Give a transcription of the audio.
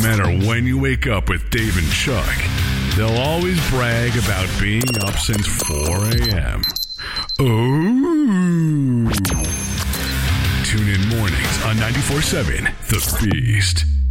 matter when you wake up with Dave and Chuck, they'll always brag about being up since 4 a.m. Oh. Tune in mornings on 94.7 The Beast.